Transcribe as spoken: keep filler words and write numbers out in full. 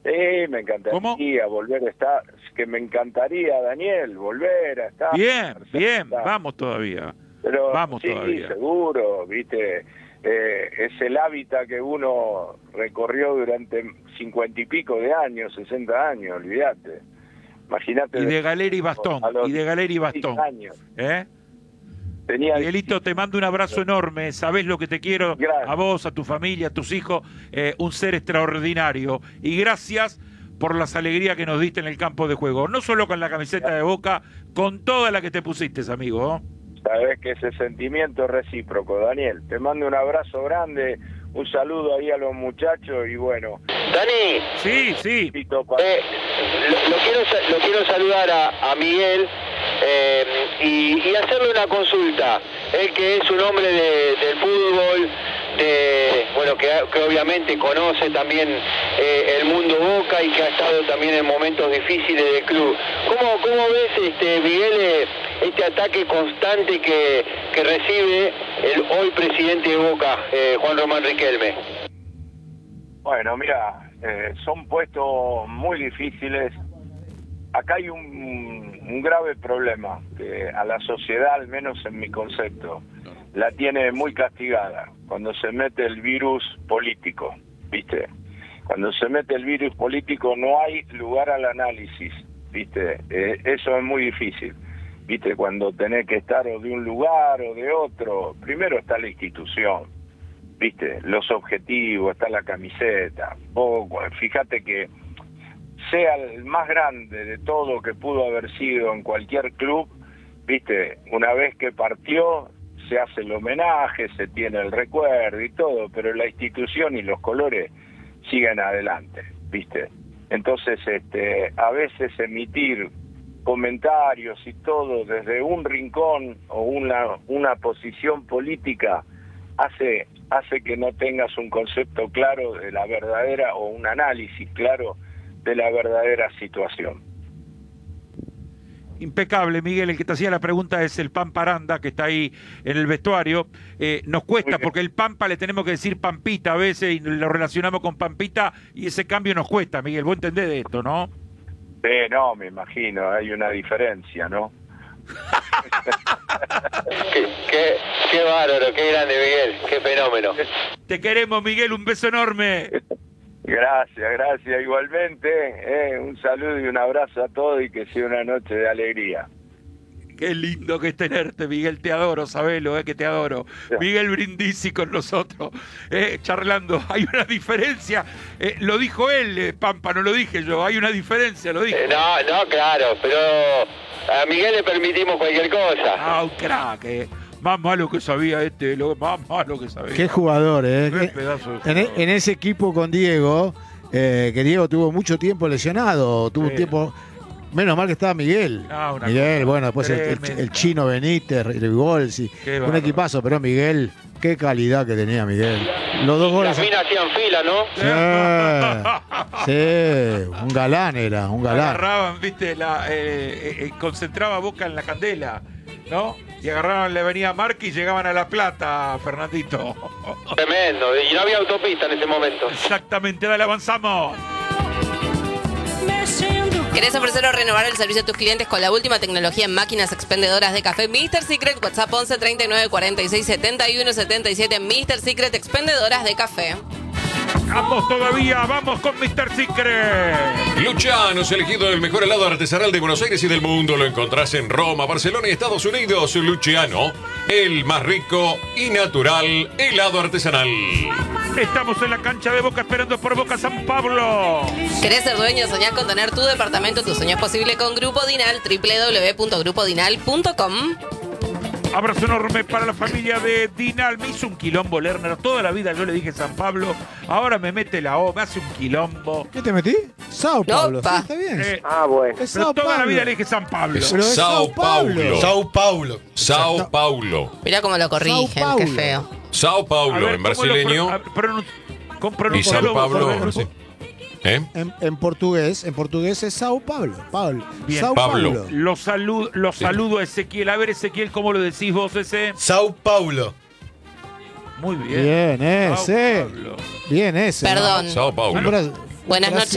Sí, me encantaría ¿Cómo? volver a estar, que me encantaría, Daniel, volver a estar. Bien, bien, estar. vamos todavía. Pero Vamos sí, todavía. seguro, viste, eh, es el hábitat que uno recorrió durante cincuenta y pico de años, sesenta años, olvídate. Imagínate. Y de galera y bastón, y de galera y bastón. Años. ¿Eh? Tenía Miguelito, te mando un abrazo enorme. Sabés lo que te quiero. Gracias. A vos, a tu familia, a tus hijos. Eh, un ser extraordinario. Y gracias por las alegrías que nos diste en el campo de juego. No solo con la camiseta de Boca, con toda la que te pusiste, amigo. Sabés que ese sentimiento es recíproco, Daniel. Te mando un abrazo grande, un saludo ahí a los muchachos y bueno. Dani. Sí, sí. Eh, lo, lo, quiero, lo quiero saludar a, a Miguel eh, y, y hacerle una consulta. Él que es un hombre de, del fútbol, de, bueno, que, que obviamente conoce también eh, el mundo Boca y que ha estado también en momentos difíciles del club. ¿Cómo, cómo ves, este, Miguel, eh, este ataque constante que, que recibe el hoy presidente de Boca, eh, Juan Román Riquelme? Bueno, mira, eh, son puestos muy difíciles. Acá hay un, un grave problema que a la sociedad, al menos en mi concepto, la tiene muy castigada cuando se mete el virus político, ¿viste? Cuando se mete el virus político no hay lugar al análisis, ¿viste? Eh, eso es muy difícil, ¿viste? Cuando tenés que estar o de un lugar o de otro, primero está la institución, ¿viste? Los objetivos, está la camiseta. Vos, fíjate que sea el más grande de todo que pudo haber sido en cualquier club, ¿viste? Una vez que partió, se hace el homenaje, se tiene el recuerdo y todo, pero la institución y los colores siguen adelante, ¿viste? Entonces, este, a veces emitir comentarios y todo desde un rincón o una, una posición política hace, hace que no tengas un concepto claro de la verdadera o un análisis claro de la verdadera situación. Impecable, Miguel. El que te hacía la pregunta es el Pampa Aranda, que está ahí en el vestuario. Eh, nos cuesta, porque el Pampa le tenemos que decir Pampita a veces y lo relacionamos con Pampita y ese cambio nos cuesta, Miguel. Vos entendés de esto, ¿no? Sí, no, me imagino, hay una diferencia, ¿no? qué, qué, qué bárbaro, qué grande, Miguel, qué fenómeno. Te queremos, Miguel, un beso enorme. Gracias, gracias, igualmente. Eh, un saludo y un abrazo a todos y que sea una noche de alegría. Qué lindo que es tenerte, Miguel, te adoro, sabelo, eh, que te adoro. Sí. Miguel Brindisi con nosotros, eh, charlando. Hay una diferencia, eh, lo dijo él, eh, Pampa, no lo dije yo, hay una diferencia, lo dije. Eh, no, no, claro, pero a Miguel le permitimos cualquier cosa. Ah, un crack, eh. Más malo que sabía este, lo más malo que sabía. Qué jugador, ¿eh? Qué pedazo de jugador. En, en ese equipo con Diego, eh, que Diego tuvo mucho tiempo lesionado, tuvo sí. un tiempo... Menos mal que estaba Miguel. Ah, Miguel, bueno, después el, el, el chino Benítez, el Golsi, un equipazo, pero Miguel, qué calidad que tenía Miguel. Los dos goles. Las minas hacían fila, ¿no? Sí, sí, un galán era, un galán. Agarraban, viste, la, eh, eh, concentraba Boca en la candela, ¿no? Y agarraban la avenida Marca y llegaban a La Plata, Fernandito. Tremendo, y no había autopista en ese momento. Exactamente, dale, avanzamos. ¿Querés ofrecer o renovar el servicio a tus clientes con la última tecnología en máquinas expendedoras de café? mister Secret, WhatsApp once treinta y nueve cuarenta y seis setenta y uno setenta y siete. mister Secret, expendedoras de café. Vamos todavía, vamos con mister Secret. Luciano es elegido el mejor helado artesanal de Buenos Aires y del mundo. Lo encontrás en Roma, Barcelona y Estados Unidos. Luciano, el más rico y natural helado artesanal. Estamos en la cancha de Boca esperando por Boca San Pablo. ¿Querés ser dueño? ¿Soñás con tener tu departamento? Tu sueño es posible con Grupo Dinal, doble u doble u doble u punto grupo dinal punto com. Abrazo enorme para la familia de Dinal. Me hizo un quilombo Lerner. Toda la vida yo le dije San Pablo. Ahora me mete la O, me hace un quilombo. ¿Qué te metí? Sao Paulo. Opa. Sí, está bien. Eh, ah, bueno. Es Pero Sao toda Paulo. la vida le dije San Pablo. Pero es Sao Paulo. Sao Paulo. Sao Paulo. Mirá cómo lo corrigen, Sao qué Paulo. feo. Sao Paulo, ver, en brasileño. Lo pro, a, con y Sao Paulo. Sí. ¿Eh? En, en portugués, en portugués es Sao Paulo. Paulo. Bien. Sao Pablo. Paulo. Lo, salud, lo Sí. saludo a Ezequiel. A ver, Ezequiel, ¿cómo lo decís vos ese? Sao Paulo. Muy bien. Bien, Sao ese. Paulo. Bien, ese. Perdón. Sao Paulo. Un bra- Buenas Gracias. noches.